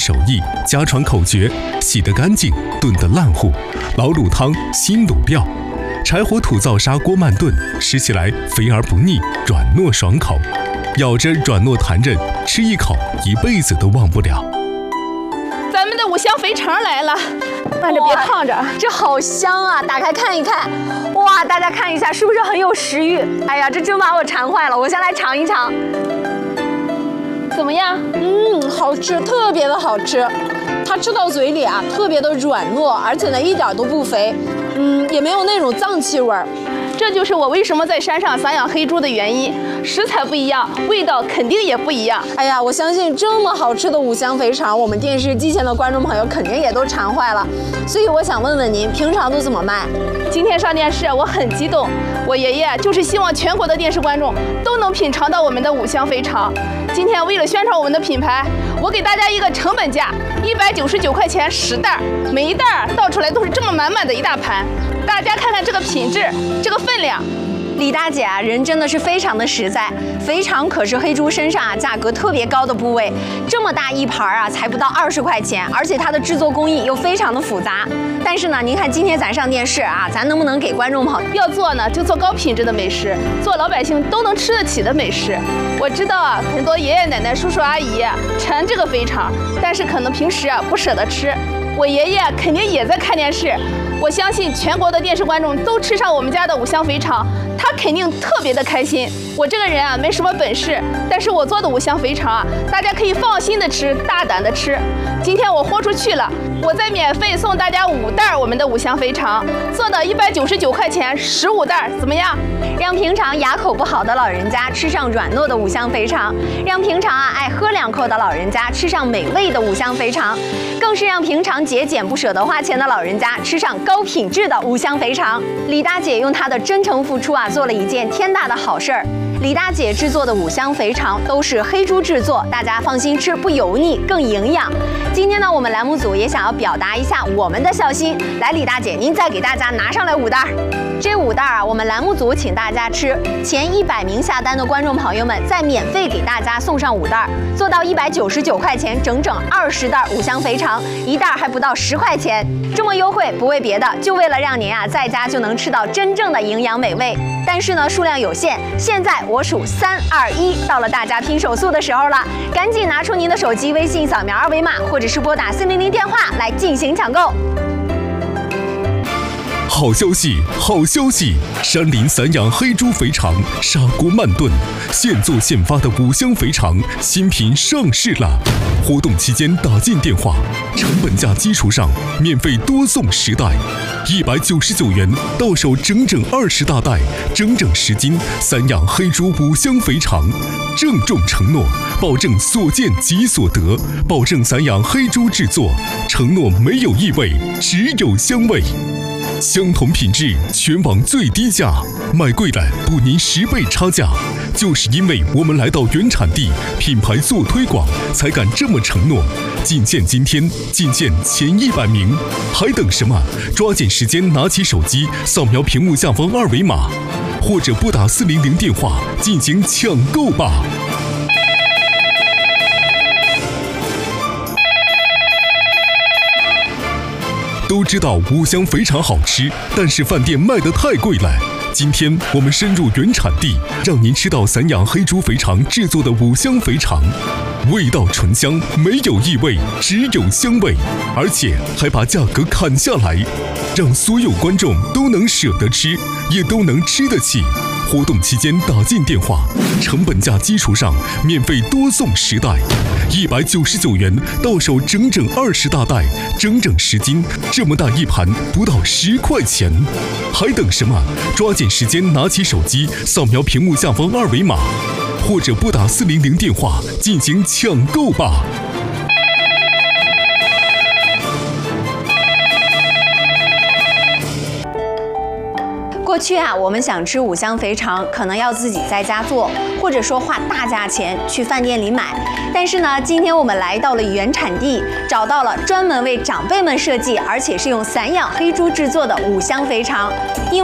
手艺，家传口诀：洗得干净，炖得烂糊，老卤汤，新卤料。柴火土灶砂锅慢炖，吃起来肥而不腻，软糯爽口，咬着软糯弹韧，吃一口一辈子都忘不了。 咱们的五香肥肠来了，慢着别烫着， 这好香啊！打开看一看，哇，大家看一下，是不是很有食欲？哎呀，这真把我馋坏了，我先来尝一尝。 怎么样？ 好吃，特别的好吃。它吃到嘴里啊，特别的软糯，而且呢，一点都不肥，也没有那种脏气味儿。 这就是我为什么在山上散养黑猪的原因，食材不一样，味道肯定也不一样。 哎呀，我相信这么好吃的五香肥肠，我们电视机前的观众朋友肯定也都馋坏了。所以我想问问您，平常都怎么卖？ 今天上电视，我很激动。我爷爷就是希望全国的电视观众都能品尝到我们的五香肥肠。今天为了宣传我们的品牌，我给大家一个成本价，199块钱10袋，每一袋倒出来都是这么满满的一大盘。大家看看这个品质，这个分量。 李大姐啊，人真的是非常的实在。肥肠可是黑猪身上啊价格特别高的部位，这么大一盘啊，才不到20块钱，而且它的制作工艺又非常的复杂。但是呢，您看今天咱上电视啊，咱能不能给观众朋友要做呢，就做高品质的美食，做老百姓都能吃得起的美食。我知道啊，很多爷爷奶奶、叔叔阿姨馋这个肥肠，但是可能平时啊不舍得吃。我爷爷肯定也在看电视，我相信全国的电视观众都吃上我们家的五香肥肠，他肯定特别的开心。我这个人啊没什么本事，但是我做的五香肥肠啊，大家可以放心的吃，大胆的吃。今天我豁出去了，我再免费送大家5袋我们的五香肥肠，做的199块钱15袋，怎么样？ 让平常牙口不好的老人家吃上软糯的五香肥肠，让平常爱喝2口的老人家吃上美味的五香肥肠，更是让平常节俭不舍得花钱的老人家吃上高品质的五香肥肠。李大姐用她的真诚付出啊，做了一件天大的好事儿。李大姐制作的五香肥肠都是黑猪制作，大家放心吃，不油腻，更营养。今天呢，我们栏目组也想要表达一下我们的孝心。来，李大姐，您再给大家拿上来5袋。这5袋啊，我们栏目组请大家吃，前100名下单的观众朋友们再免费给大家送上5袋，做到199块钱，整整20袋五香肥肠，1袋还不到10块钱。这么优惠，不为别的，就为了让您啊在家就能吃到真正的营养美味。但是呢，数量有限，现在我数3、2、1，到了大家拼手速的时候了，赶紧拿出您的手机微信扫描2维码，或者是拨打400电话来进行抢购。 好消息，好消息！山林散养黑猪肥肠，砂锅慢炖，现做现发的五香肥肠新品上市了。活动期间打进电话，成本价基础上免费多送10袋，199元到手整整20大袋，整整10斤散养黑猪五香肥肠。郑重承诺，保证所见即所得，保证散养黑猪制作，承诺没有异味，只有香味。相同品质，全网最低价，买贵了补您10倍差价。就是因为我们来到原产地，品牌做推广，才敢这么承诺。仅限今天，仅限前100名，还等什么？抓紧时间拿起手机，扫描屏幕下方2维码，或者拨打400电话进行抢购吧。都知道五香肥肠好吃，但是饭店卖得太贵了。今天我们深入原产地，让您吃到散养黑猪肥肠制作的五香肥肠，味道醇香，没有异味，只有香味，而且还把价格砍下来，让所有观众都能舍得吃，也都能吃得起。活动期间打进电话，成本价基础上免费多送10袋，199元到手整整20大袋，整整10斤，这么大一盘不到10块钱，还等什么？抓紧时间拿起手机，扫描屏幕下方2维码，或者拨打400电话进行抢购吧。 过去啊，我们想吃五香肥肠，可能要自己在家做，或者说花大价钱去饭店里买。但是呢，今天我们来到了原产地，找到了专门为长辈们设计，而且是用散养黑猪制作的五香肥肠。